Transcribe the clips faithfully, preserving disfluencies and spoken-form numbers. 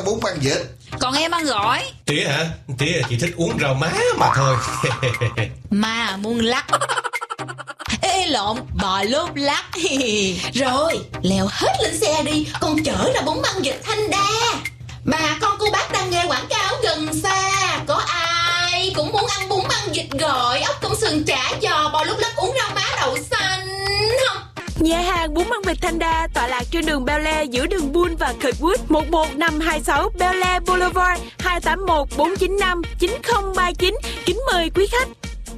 bún băng vịt. Còn em ăn gỏi. Tía hả? Tía chỉ thích uống rau má mà thôi. Mà muôn lắc. Ê lộn, bò lốp lắc. Rồi, leo hết lên xe đi, con chở ra bún băng vịt Thanh Đa. Bà con cô bác đang nghe quảng cáo gần xa. Có ai cũng muốn ăn bún băng vịt gỏi, ốc công sườn chả giò, bò lốp lắc, uống rau má đậu xanh không? Nhà hàng bún băng vịt Thanh Đa tọa lạc trên đường Bel Air giữa đường Bull và Kirkwood, một một năm hai sáu Bel Air Boulevard, hai tám một bốn chín năm chín không ba chín. Kính mời quý khách.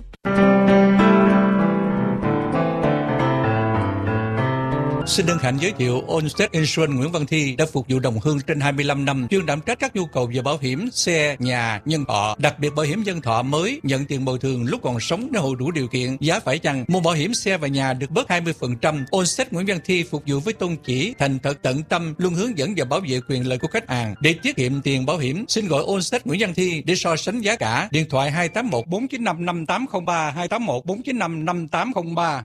Xin hân hạnh giới thiệu Allstate Insurance Nguyễn Văn Thi đã phục vụ đồng hương trên hai mươi lăm năm, chuyên đảm trách các nhu cầu về bảo hiểm xe, nhà, nhân thọ, đặc biệt bảo hiểm nhân thọ mới nhận tiền bồi thường lúc còn sống nếu hộ đủ điều kiện. Giá phải chăng mua bảo hiểm xe và nhà được bớt hai mươi phần trăm. Allstate Nguyễn Văn Thi phục vụ với tôn chỉ thành thật tận tâm, luôn hướng dẫn và bảo vệ quyền lợi của khách hàng. Để tiết kiệm tiền bảo hiểm, xin gọi Allstate Nguyễn Văn Thi để so sánh giá cả. Điện thoại hai tám một bốn chín năm năm tám không ba, hai tám một bốn chín năm năm tám không ba.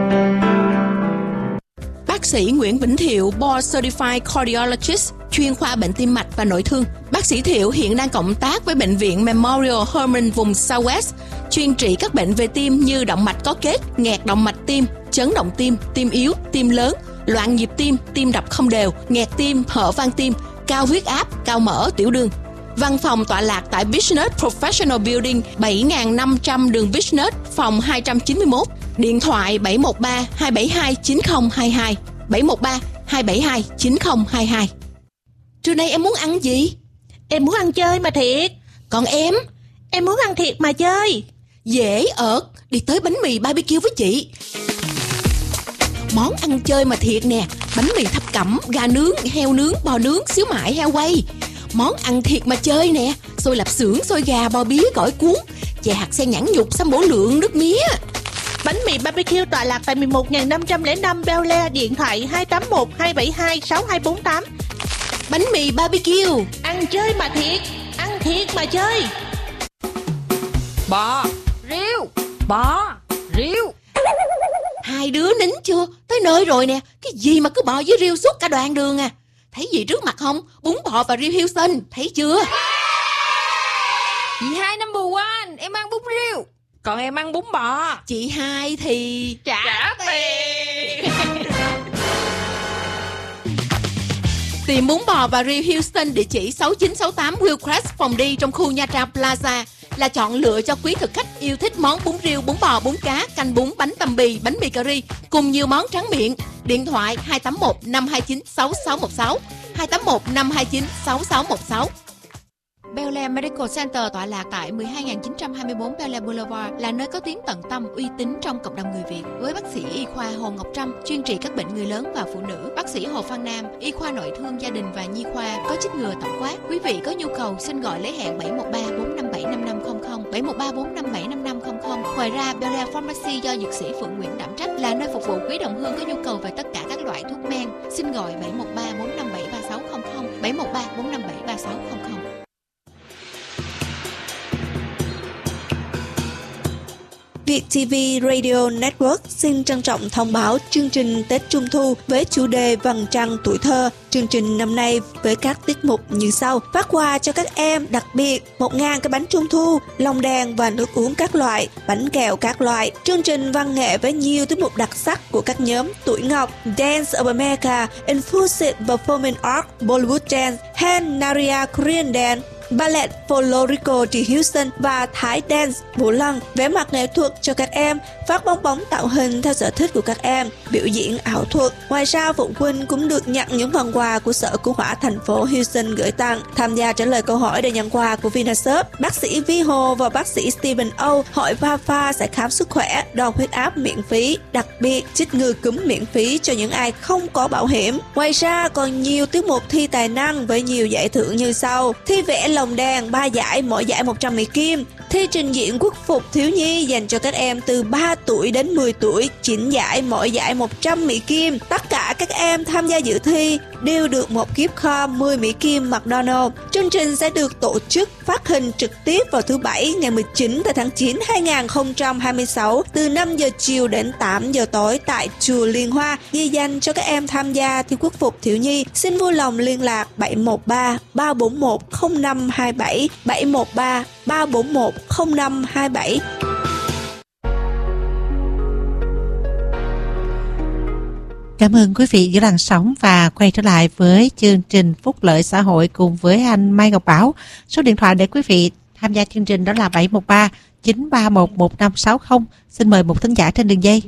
Bác sĩ Nguyễn Vĩnh Thiệu, Board Certified Cardiologist, chuyên khoa bệnh tim mạch và nội thương. Bác sĩ Thiệu hiện đang cộng tác với Bệnh viện Memorial Hermann vùng Southwest, chuyên trị các bệnh về tim như động mạch có kết, nghẹt động mạch tim, chấn động tim, tim yếu, tim lớn, loạn nhịp tim, tim đập không đều, nghẹt tim, hở van tim, cao huyết áp, cao mỡ, tiểu đường. Văn phòng tọa lạc tại Business Professional Building, bảy nghìn năm trăm đường Business, phòng hai trăm chín mươi mốt. Điện thoại bảy một ba hai bảy hai chín không hai hai, bảy một ba hai bảy hai chín không hai hai. Trưa nay em muốn ăn gì? Em muốn ăn chơi mà thiệt. Còn em? Em muốn ăn thiệt mà chơi. Dễ ợt, đi tới bánh mì ba bi kiu với chị. Món ăn chơi mà thiệt nè, bánh mì thập cẩm, gà nướng, heo nướng, bò nướng, xíu mại, heo quay. Món ăn thiệt mà chơi nè, xôi lạp xưởng, xôi gà, bò bía, gỏi cuốn, chè hạt sen nhãn nhục, sâm bổ lượng, nước mía. Bánh mì ba bi kiu tọa lạc tại mười một nghìn năm trăm lẻ năm Bel Air, điện thoại hai tám một hai bảy hai sáu hai bốn tám. Bánh mì ba bi kiu, ăn chơi mà thiệt, ăn thiệt mà chơi. Bò, riêu, bò, riêu. Hai đứa nín chưa? Tới nơi rồi nè. Cái gì mà cứ bò với riêu suốt cả đoạn đường à? Thấy gì trước mặt không? Bún bò và riêu Houston, thấy chưa? Chị hai number one, em ăn bún riêu. Còn em ăn bún bò. Chị hai thì trả, trả tiền. Tiệm bún bò và riêu Houston, địa chỉ sáu chín sáu tám Hillcrest, phòng đi trong khu Nha Trang Plaza, là chọn lựa cho quý thực khách yêu thích món bún riêu, bún bò, bún cá, canh bún, bánh tằm bì, bánh mì cà ri cùng nhiều món tráng miệng. Điện thoại hai tám một năm hai chín sáu sáu một sáu, hai tám một năm hai chín sáu sáu một sáu. Bel Air Medical Center tọa lạc tại mười hai nghìn chín trăm hai mươi tư Bel Air Boulevard, là nơi có tiếng tận tâm, uy tín trong cộng đồng người Việt. Với bác sĩ y khoa Hồ Ngọc Trâm, chuyên trị các bệnh người lớn và phụ nữ, bác sĩ Hồ Phan Nam, y khoa nội thương gia đình và nhi khoa, có chích ngừa tổng quát. Quý vị có nhu cầu xin gọi lấy hẹn bảy một ba bốn năm bảy năm năm không không, bảy một ba bốn năm bảy năm năm không không. Ngoài ra, Bel Air Pharmacy do dược sĩ Phượng Nguyễn đảm trách, là nơi phục vụ quý đồng hương có nhu cầu về tất cả các loại thuốc men. Xin gọi bảy một ba bốn năm bảy ba sáu không không, bảy một ba bốn năm bảy ba sáu không không. Việt ti vi Radio Network xin trân trọng thông báo chương trình Tết Trung Thu với chủ đề Vầng Trăng Tuổi Thơ. Chương trình năm nay với các tiết mục như sau: phát quà cho các em, đặc biệt một nghìn cái bánh trung thu, lồng đèn và nước uống các loại, bánh kẹo các loại. Chương trình văn nghệ với nhiều tiết mục đặc sắc của các nhóm Tuổi Ngọc, Dance of America, Infused Performing Arts, Bollywood Dance, Hand Naria Korean Dance, Ballet Folklorico de Houston và Thái Dance Vũ Lân. Vẽ mặt nghệ thuật cho các em, phát bong bóng tạo hình theo sở thích của các em, biểu diễn ảo thuật. Ngoài ra, phụ huynh cũng được nhận những phần quà của Sở Cứu hỏa thành phố Houston gửi tặng. Tham gia trả lời câu hỏi để nhận quà của Vinashop, bác sĩ Vi Hồ và bác sĩ Stephen O hỏi Vafa sẽ khám sức khỏe, đo huyết áp miễn phí, đặc biệt chích ngừa cúm miễn phí cho những ai không có bảo hiểm. Ngoài ra, còn nhiều tiết mục thi tài năng với nhiều giải thưởng như sau: thi vẽ lồng đèn ba giải, mỗi giải một trăm mỹ kim; thi trình diễn quốc phục thiếu nhi dành cho các em từ ba tuổi đến mười tuổi, chín giải, mỗi giải một trăm mỹ kim. Tất cả cả các em tham gia dự thi đều được một gift card mười Mỹ Kim McDonald. Chương trình sẽ được tổ chức phát hình trực tiếp vào thứ Bảy ngày mười chín tháng chín năm hai nghìn không trăm hai mươi sáu từ năm giờ chiều đến tám giờ tối tại chùa Liên Hoa. Ghi danh cho các em tham gia thi quốc phục thiếu nhi, xin vui lòng liên lạc bảy một ba ba bốn một không năm hai bảy, bảy một ba ba bốn một không năm hai bảy. Cảm ơn quý vị giữ làn sóng và quay trở lại với chương trình Phúc Lợi Xã Hội cùng với anh Mai Ngọc Bảo. Số điện thoại để quý vị tham gia chương trình đó là bảy một ba chín ba một một năm sáu không. Xin mời một thính giả trên đường dây.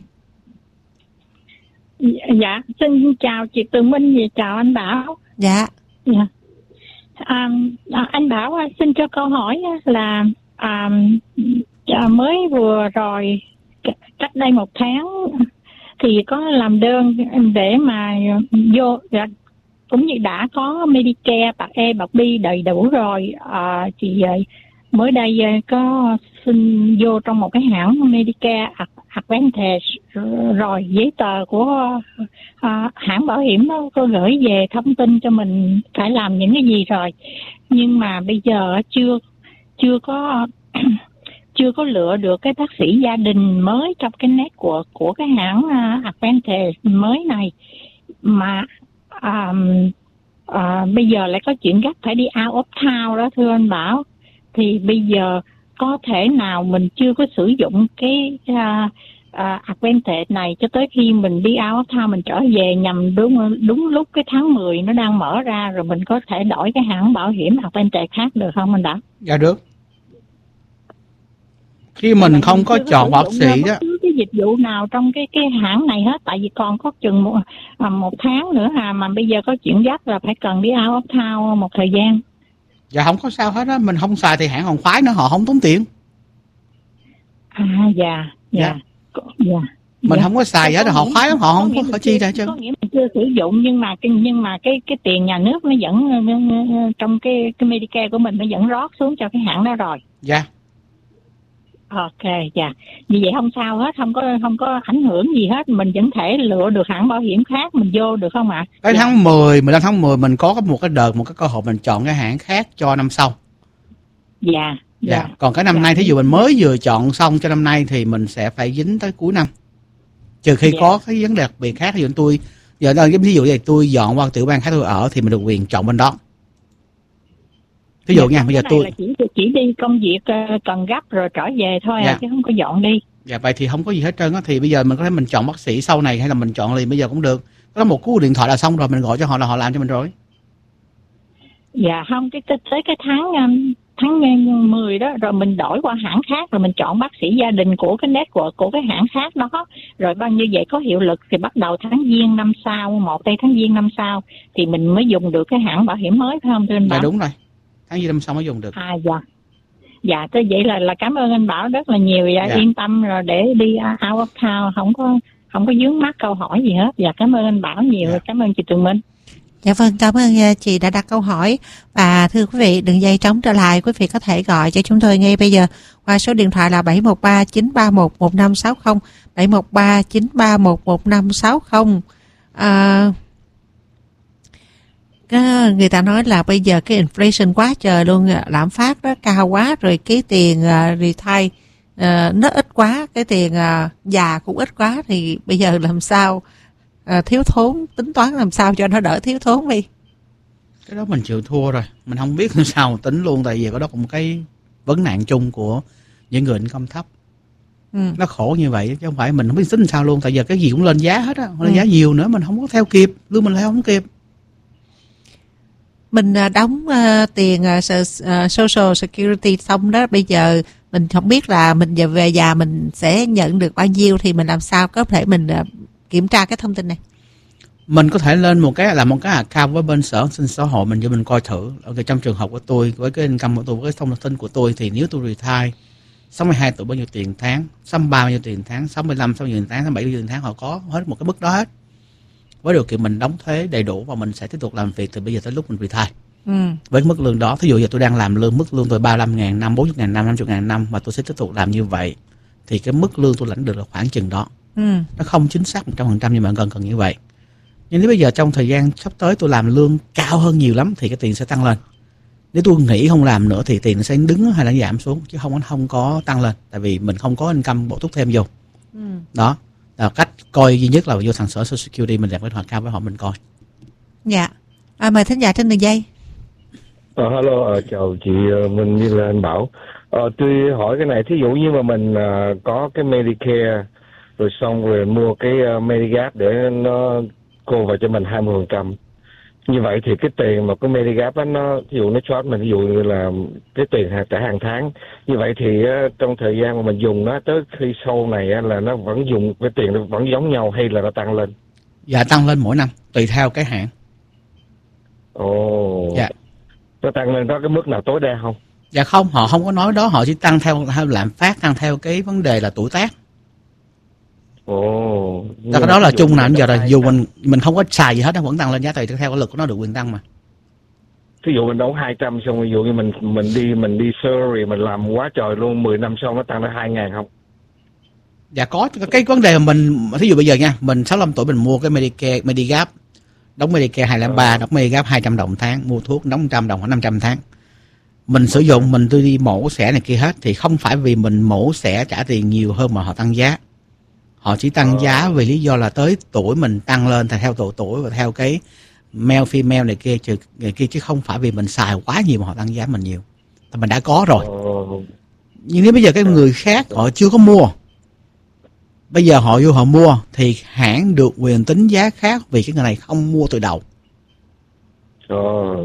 Dạ, xin chào chị Tường Minh và chào anh Bảo. Dạ. Dạ. À, anh Bảo xin cho câu hỏi là à, mới vừa rồi cách đây một tháng thì có làm đơn để mà vô, cũng như đã có Medicare bạc E bạc B đầy đủ rồi, à, thì mới đây có xin vô trong một cái hãng Medicare Advantage rồi, giấy tờ của à, hãng bảo hiểm nó có gửi về thông tin cho mình phải làm những cái gì rồi, nhưng mà bây giờ chưa chưa có chưa có lựa được cái bác sĩ gia đình mới trong cái net của của cái hãng uh, Advantage mới này, mà um, uh, bây giờ lại có chuyện gấp phải đi out of town đó thưa anh Bảo. Thì bây giờ có thể nào mình chưa có sử dụng cái uh, uh, Advantage này cho tới khi mình đi out of town, mình trở về nhằm đúng đúng lúc cái tháng mười nó đang mở ra, rồi mình có thể đổi cái hãng bảo hiểm Advantage khác được không anh Bảo? Dạ được. Khi mình không có chọn bác sĩ đó, cái dịch vụ nào trong cái cái hãng này hết, tại vì còn có chừng một, một tháng nữa à, mà bây giờ có chuyện gấp là phải cần đi out of town một thời gian. Dạ không có sao hết á, mình không xài thì hãng còn khoái nữa, họ không tốn tiền. À dạ, dạ, dạ. dạ. Mình dạ. không có xài hết, họ khoái lắm, họ không có, có chi ra chứ. Có nghĩa mình chưa sử dụng, nhưng mà cái nhưng mà cái cái tiền nhà nước nó vẫn trong cái cái Medicare của mình nó vẫn rót xuống cho cái hãng đó rồi. Dạ. Ok, dạ. Vì vậy không sao hết, không có không có ảnh hưởng gì hết, mình vẫn thể lựa được hãng bảo hiểm khác mình vô được không ạ? À? Cái dạ. tháng mười, mười lăm tháng mười mình có một cái đợt, một cái cơ hội mình chọn cái hãng khác cho năm sau. Dạ. Dạ. dạ. Còn cái năm dạ. nay thí dụ mình mới vừa chọn xong cho năm nay thì mình sẽ phải dính tới cuối năm. Trừ khi dạ. có cái vấn đề đặc biệt khác, ví dụ tôi giờ đây ví dụ vậy tôi dọn qua tiểu bang khác tôi ở thì mình được quyền chọn bên đó. Ví dụ dạ, nha, bây giờ tôi chỉ, chỉ đi công việc cần gấp rồi trở về thôi dạ. à, chứ không có dọn đi. Dạ vậy thì không có gì hết trơn á, thì bây giờ mình có thể mình chọn bác sĩ sau này hay là mình chọn liền bây giờ cũng được. Có một cú điện thoại là xong rồi, mình gọi cho họ là họ làm cho mình rồi. Dạ không, cái tới, tới cái tháng tháng mười đó rồi mình đổi qua hãng khác, rồi mình chọn bác sĩ gia đình của cái network của cái hãng khác đó, rồi bao nhiêu vậy có hiệu lực thì bắt đầu tháng Giêng năm sau, một tây tháng Giêng năm sau thì mình mới dùng được cái hãng bảo hiểm mới phải không thưa anh Bảo? Dạ đúng rồi. Tháng Giêng năm sau mới dùng được. À dạ. Dạ, tới vậy là là cảm ơn anh Bảo rất là nhiều, dạ, dạ. Yên tâm rồi để đi out of town không có không có vướng mắc câu hỏi gì hết. Dạ cảm ơn anh Bảo nhiều, dạ. Cảm ơn chị Tường Minh. Dạ vâng, cảm ơn chị đã đặt câu hỏi. Và thưa quý vị, đường dây trống trở lại, quý vị có thể gọi cho chúng tôi ngay bây giờ qua số điện thoại là bảy một ba chín ba một một năm sáu không, bảy một ba chín ba một một năm sáu không. À, cái, người ta nói là bây giờ cái inflation quá trời luôn, lạm phát đó cao quá, rồi cái tiền uh, retire uh, nó ít quá, cái tiền uh, già cũng ít quá, thì bây giờ làm sao À, thiếu thốn, tính toán làm sao cho nó đỡ thiếu thốn đi. Cái đó mình chịu thua rồi, mình không biết làm sao tính luôn, tại vì cái đó cũng một cái vấn nạn chung của những người income thấp. Ừ. Nó khổ như vậy chứ không phải mình không biết tính làm sao luôn, tại giờ cái gì cũng lên giá hết á, lên ừ. giá nhiều nữa mình không có theo kịp, lương mình lại không kịp. Mình đóng uh, tiền uh, Social Security xong đó, bây giờ mình không biết là mình giờ về già mình sẽ nhận được bao nhiêu, thì mình làm sao có thể mình uh, kiểm tra cái thông tin này? Mình có thể lên một cái là một cái account với bên sở sinh xã hội mình cho mình coi thử. Okay, trong trường hợp của tôi với cái income của tôi, với cái thông tin của tôi thì nếu tôi retire sáu mươi hai tuổi bao nhiêu tiền tháng, sáu mươi ba bao nhiêu tiền tháng, sáu mươi lăm bao nhiêu tiền tháng, sáu mươi bảy bao nhiêu tiền tháng, họ có hết một cái mức đó hết. Với điều kiện mình đóng thuế đầy đủ và mình sẽ tiếp tục làm việc từ bây giờ tới lúc mình retire. Ừ. Với mức lương đó, thí dụ giờ tôi đang làm lương mức lương tôi ba mươi lăm ngàn năm, bốn mươi ngàn năm, năm mươi ngàn năm mà tôi sẽ tiếp tục làm như vậy thì cái mức lương tôi lãnh được là khoảng chừng đó. Ừ. Nó không chính xác một trăm phần trăm nhưng mà gần gần như vậy. Nhưng nếu bây giờ trong thời gian sắp tới tôi làm lương cao hơn nhiều lắm thì cái tiền sẽ tăng lên. Nếu tôi nghỉ không làm nữa thì tiền nó sẽ đứng hay là giảm xuống, chứ không không có tăng lên, tại vì mình không có income bổ túc thêm vô. Ừ. Đó là cách coi duy nhất là vô thằng sở Social Security mình đặt cái hoạt cao với họ mình coi. Dạ. À, mời thính giả trên đường dây. Ờ, hello, uh, chào chị uh, Minh với là anh Bảo. Ờ, tôi hỏi cái này, thí dụ như mà mình uh, có cái Medicare rồi xong rồi mua cái uh, Medigap để nó cô vào cho mình hai mươi phần trăm. Như vậy thì cái tiền mà cái Medigap đó, nó ví dụ nó charge mình ví dụ như là cái tiền hàng trả hàng tháng. Như vậy thì uh, trong thời gian mà mình dùng nó tới khi sau này uh, là nó vẫn dùng cái tiền nó vẫn giống nhau hay là nó tăng lên? Dạ tăng lên mỗi năm tùy theo cái hãng. Ồ. Dạ. Nó tăng lên có cái mức nào tối đa không? Dạ không, họ không có nói đó, họ chỉ tăng theo, theo lạm phát, tăng theo cái vấn đề là tuổi tác. Ồ. Đó, cái đó là chung nào giờ rồi, dù mình mình không có xài gì hết nó vẫn tăng lên giá, tùy theo cái lực của nó được quyền tăng mà. Ví dụ mình đóng hai trăm xong, ví dụ như mình mình đi mình đi surgery mình làm quá trời luôn, mười năm sau nó tăng đến hai ngàn không? Dạ có, cái vấn đề mà mình, thí dụ bây giờ nha, mình sáu mươi lăm tuổi mình mua cái Medicare, Medigap, đóng Medicare hai không ba, ừ. đóng Medigap hai trăm đồng tháng, mua thuốc đóng một trăm đồng khoảng năm trăm tháng. Mình sử dụng, mình tôi đi mổ xẻ này kia hết thì không phải vì mình mổ xẻ trả tiền nhiều hơn mà họ tăng giá. Họ chỉ tăng ừ. giá vì lý do là tới tuổi mình tăng lên theo độ tuổi và theo cái male female này kia, trừ này kia, chứ không phải vì mình xài quá nhiều mà họ tăng giá mình nhiều. Thì mình đã có rồi. Ừ. Nhưng nếu bây giờ cái người khác họ chưa có mua, bây giờ họ vô họ mua thì hãng được quyền tính giá khác vì cái người này không mua từ đầu. Ờ.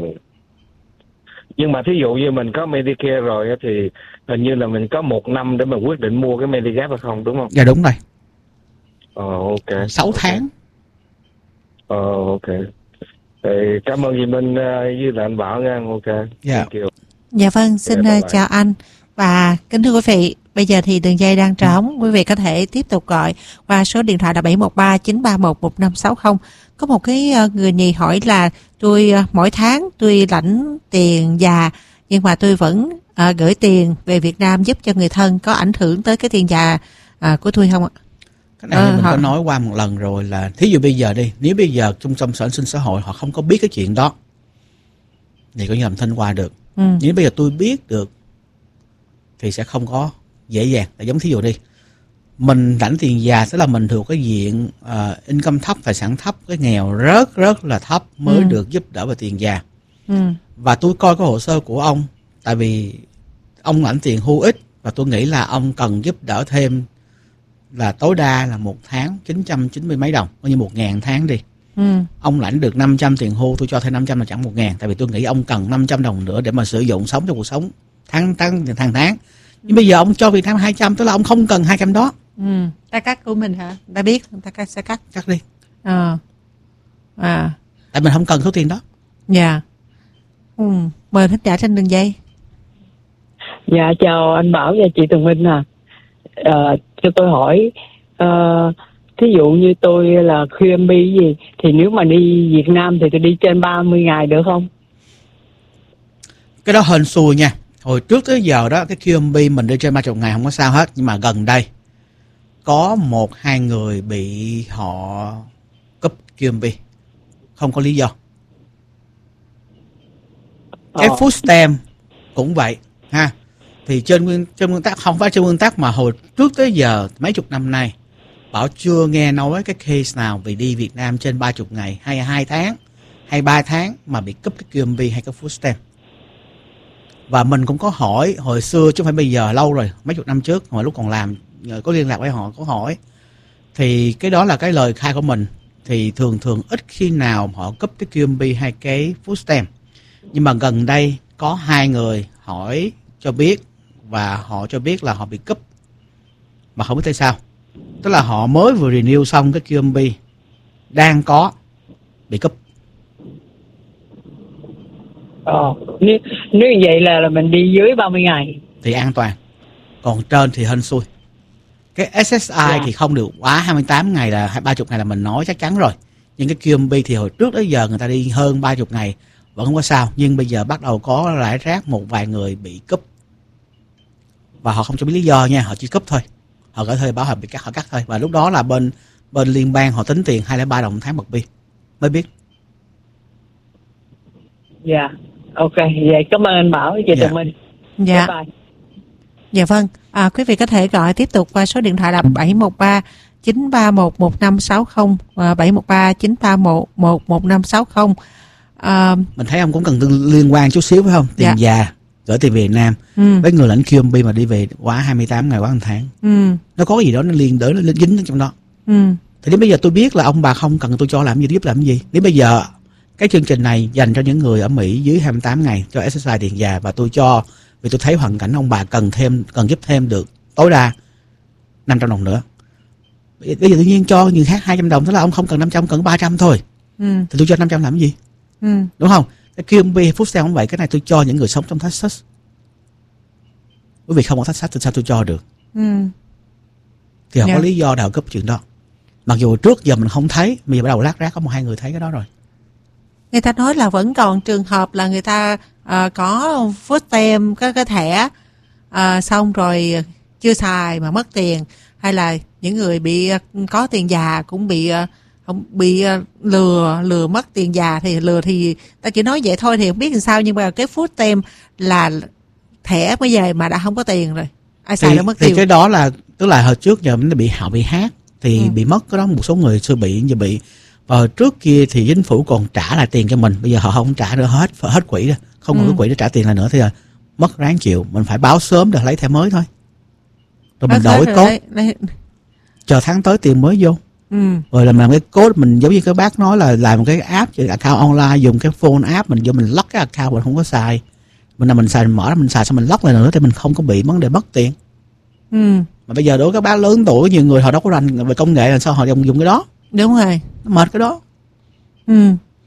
Nhưng mà thí dụ như mình có Medicare rồi thì hình như là mình có một năm để mình quyết định mua cái Medigap hay không, đúng không? Dạ đúng rồi. Ờ ok. sáu okay. tháng. Ờ ok. Thì cảm ơn chị Minh với lại anh Bảo nha. Ok. Dạ. Dạ vâng, xin yeah, chào anh. Và kính thưa quý vị, bây giờ thì đường dây đang trống, quý vị có thể tiếp tục gọi qua số điện thoại là bảy một ba chín ba một một năm sáu không. Có một cái người nhì hỏi là tôi mỗi tháng tôi lãnh tiền già nhưng mà tôi vẫn uh, gửi tiền về Việt Nam giúp cho người thân, có ảnh hưởng tới cái tiền già uh, của tôi không ạ? Cái này à, mình họ... có nói qua một lần rồi là thí dụ bây giờ đi, nếu bây giờ trung tâm sở an sinh xã hội họ không có biết cái chuyện đó thì có như làm thanh qua được. Ừ. Nếu bây giờ tôi biết được thì sẽ không có dễ dàng. Tại giống thí dụ đi, mình lãnh tiền già tức là mình thuộc cái diện uh, income thấp, tài sản thấp, cái nghèo rất rất là thấp mới ừ. được giúp đỡ về tiền già. Ừ. Và tôi coi cái hồ sơ của ông, tại vì ông lãnh tiền hưu ít và tôi nghĩ là ông cần giúp đỡ thêm là tối đa là một tháng chín trăm chín mươi mấy đồng, coi như một ngàn tháng đi. Ừ. Ông lãnh được năm trăm tiền hưu, tôi cho thêm năm trăm là chẳng một ngàn, tại vì tôi nghĩ ông cần năm trăm đồng nữa để mà sử dụng sống trong cuộc sống tháng tháng tháng tháng. Nhưng bây giờ ông cho Việt Nam hai trăm, tức là ông không cần hai trăm đó. Ừ. Ta cắt của mình hả? Ta biết, ta cắt sẽ cắt. Cắt đi. À. À. Tại mình không cần số tiền đó. Dạ. Ừ. Mời thính giả trên đường dây. Dạ chào anh Bảo và chị Tường Minh à. À cho tôi hỏi, uh, thí dụ như tôi là quy em bê gì thì nếu mà đi Việt Nam thì tôi đi trên ba mươi ngày được không? Cái đó hên xui nha. Hồi trước tới giờ đó cái quy em bê mình đi trên ba mươi ngày không có sao hết, nhưng mà gần đây có một hai người bị họ cúp quy em bê không có lý do. Cái ờ. food stamp cũng vậy ha. Thì trên nguyên trên nguyên tắc, không phải trên nguyên tắc mà hồi trước tới giờ mấy chục năm nay Bảo chưa nghe nói cái case nào bị đi Việt Nam trên ba mươi ngày hay hai tháng hay ba tháng mà bị cúp cái quy em bê hay cái food stamp. Và mình cũng có hỏi hồi xưa chứ không phải bây giờ, lâu rồi, mấy chục năm trước hồi lúc còn làm có liên lạc với họ có hỏi, thì cái đó là cái lời khai của mình. Thì thường thường ít khi nào họ cúp cái quy em bê hay cái food stamp. Nhưng mà gần đây có hai người hỏi cho biết và họ cho biết là họ bị cúp mà không biết tại sao. Tức là họ mới vừa renew xong cái quy em bê đang có bị cúp. Ờ, nếu, nếu vậy là, là mình đi dưới ba mươi ngày thì an toàn, còn trên thì hên xui. Cái ét ét i yeah. thì không được quá hai mươi tám ngày là ba mươi ngày là mình nói chắc chắn rồi. Nhưng cái quy em bê thì hồi trước tới giờ người ta đi hơn ba mươi ngày vẫn không có sao. Nhưng bây giờ bắt đầu có rải rác một vài người bị cúp và họ không cho biết lý do nha, họ chỉ cúp thôi, họ gửi thời báo họ bị cắt, họ cắt thôi. Và lúc đó là bên bên liên bang họ tính tiền hai không ba đồng tháng một bi mới biết. Dạ, ok, vậy cảm ơn anh Bảo, chị Dạ. Tường Minh. Dạ. Bye bye. Dạ vâng, à, quý vị có thể gọi tiếp tục qua số điện thoại là bảy một ba chín ba một một năm sáu không và bảy một ba chín ba một một một năm sáu không. À, Mình thấy ông cũng cần liên quan chút xíu phải không? Tiền Dạ. già, gửi tiền về Việt Nam. Ừ. Với người lãnh Q M B mà đi về quá hai mươi tám ngày, quá một tháng. ừ, Nó có cái gì đó nó liên đới, nó dính ở trong đó. ừ, Thì đến bây giờ tôi biết là ông bà không cần tôi cho làm gì, giúp làm gì. Đến bây giờ cái chương trình này dành cho những người ở Mỹ dưới hai mươi tám ngày cho exercise tiền già, và tôi cho vì tôi thấy hoàn cảnh ông bà cần thêm, cần giúp thêm được tối đa năm trăm đồng nữa. Bây giờ tự nhiên cho người khác hai trăm đồng, tức là ông không cần năm trăm, cần ba trăm thôi. ừ, Thì tôi cho năm trăm làm cái gì? ừ. Đúng không? Cái Q M B Phúc Sen cũng vậy, cái này tôi cho những người sống trong Texas. Bởi vì không có Texas thì sao tôi cho được? ừ. Thì không Dạ. có lý do nào cấp chuyện đó. Mặc dù trước giờ mình không thấy, bây giờ bắt đầu lát rác có một hai người thấy cái đó rồi. Người ta nói là vẫn còn trường hợp là người ta à, có phút tem cái cái thẻ à, xong rồi chưa xài mà mất tiền, hay là những người bị à, có tiền già cũng bị à, không bị à, lừa lừa mất tiền già. Thì lừa thì ta chỉ nói vậy thôi thì không biết làm sao, nhưng mà cái phút tem là thẻ mới về mà đã không có tiền rồi, ai xài Thì, đã mất thì tiêu. cái đó là tức là hồi trước giờ nó bị họ bị hack thì Ừ. bị mất cái đó, một số người xưa bị giờ bị. Và hồi trước kia thì chính phủ còn trả lại tiền cho mình, bây giờ họ không trả nữa, hết hết quỹ rồi, không còn Ừ. cái quỹ để trả tiền lại nữa thì là mất ráng chịu, mình phải báo sớm để lấy thẻ mới thôi. Rồi mình Hết đổi rồi code, đấy, đấy. chờ tháng tới tiền mới vô. Ừ. Rồi làm cái code mình giống như cái bác nói là làm một cái app cho account online, dùng cái phone app mình vô mình lock cái account mình không có xài. Mình là mình xài mình mở ra mình xài xong mình lock lại nữa thì mình không có bị vấn đề mất tiền. Ừ. Mà bây giờ đối với các bác lớn tuổi, nhiều người họ đâu có rành về công nghệ, là sao họ dùng dùng cái đó, Đúng rồi. nó mệt cái đó. Ừ.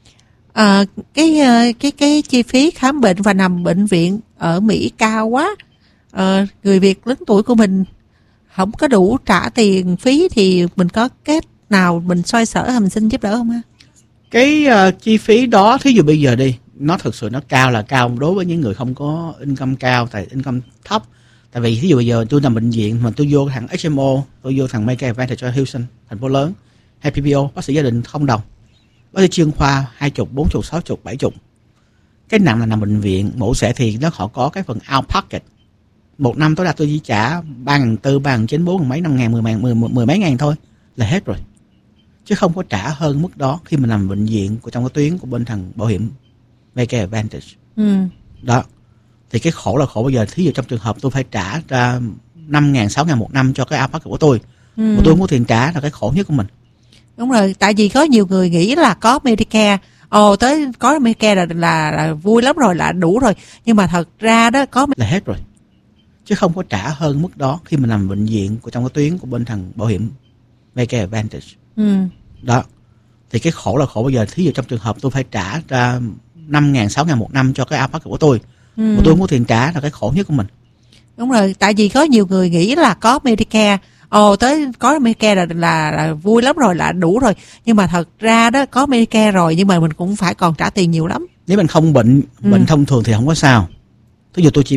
À, cái ờ, cái cái chi phí khám bệnh và nằm bệnh viện ở Mỹ cao quá. Ờ, người Việt lớn tuổi của mình không có đủ trả tiền phí thì mình có cách nào mình xoay sở hay mình xin giúp đỡ không ha? Cái uh, chi phí đó, thí dụ bây giờ đi, nó thực sự nó cao là cao đối với những người không có income cao, tại income thấp. Tại vì thí dụ bây giờ tôi nằm bệnh viện mà tôi vô thằng H M O, tôi vô thằng Medicare Advantage cho Houston, thành phố lớn, hay P P O, bác sĩ gia đình không đồng, bác sĩ chuyên khoa hai chục, bốn chục, sáu chục, bảy chục. Cái nặng là nằm bệnh viện, mổ xẻ thì nó họ có cái phần out pocket. Một năm tối đa tôi chỉ trả ba ngàn tư, ba ngàn chín, bốn ngàn mấy, năm ngàn, mười ngàn, mười, mười mấy ngàn thôi là hết rồi, chứ không có trả hơn mức đó khi mà nằm bệnh viện của trong cái tuyến của bên thằng bảo hiểm Medicare Advantage. Ừ. Đó thì cái khổ là khổ bây giờ, thí dụ trong trường hợp tôi phải trả ra năm ngàn, sáu ngàn một năm cho cái out pocket của tôi, Ừ. mà tôi không có tiền trả là cái khổ nhất của mình. Đúng rồi, tại vì có nhiều người nghĩ là có Medicare, ồ tới có Medicare là, là là vui lắm rồi, là đủ rồi, nhưng mà thật ra đó có Là hết rồi, chứ không có trả hơn mức đó khi mà nằm bệnh viện của trong cái tuyến của bên thằng bảo hiểm Medicare Advantage. Ừ. Đó thì cái khổ là khổ bây giờ, thí dụ trong trường hợp tôi phải trả ra năm ngàn, sáu ngàn một năm cho cái out pocket của tôi, Ừ. mà tôi không có tiền trả là cái khổ nhất của mình. Đúng rồi, tại vì có nhiều người nghĩ là có Medicare, ồ tới có Medicare là, là là vui lắm rồi, là đủ rồi, nhưng mà thật ra đó có Medicare rồi nhưng mà mình cũng phải còn trả tiền nhiều lắm. Nếu mình không bệnh, Ừ. bệnh thông thường thì không có sao. Thí dụ tôi chỉ